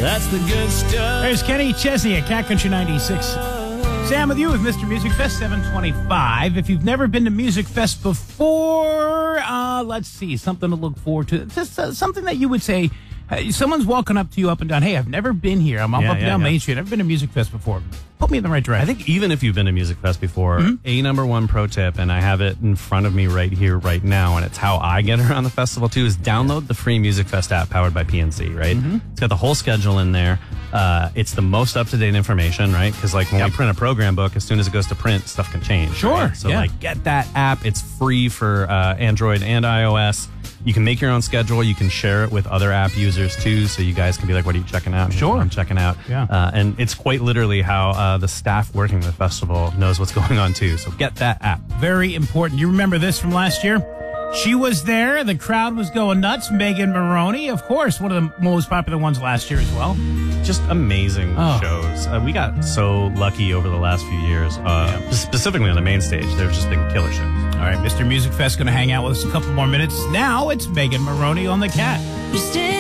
That's the good stuff. There's Kenny Chesney at Cat Country 96. Sam with you with Mr. Music Fest 725. If you've never been to Music Fest before, let's see, something to look forward to. Just something that you would say, someone's walking up to you up and down, hey, I've never been here. I'm up and down Main Street. I've never been to Music Fest before. Put me in the right direction. I think even if you've been to Music Fest before, a number one pro tip, and I have it in front of me right here, right now, and it's how I get around the festival too, is download the free Music Fest app powered by PNC, right? It's got the whole schedule in there. It's the most up-to-date information, right? Because like when we print a program book, as soon as it goes to print, stuff can change. Sure. Right? So like get that app. It's free for Android and iOS. You can make your own schedule. You can share it with other app users too, so you guys can be like, what are you checking out? Sure. I'm checking out. Yeah. And it's quite literally how the staff working the festival knows what's going on too. So get that app. Very important. You remember this from last year? She was there. The crowd was going nuts. Megan Maroney, of course, one of the most popular ones last year as well. Just amazing shows. We got so lucky over the last few years, specifically on the main stage. There's just been killer shows. All right, Mr. Music Fest going to hang out with us a couple more minutes. Now it's Megan Maroney on the Cat.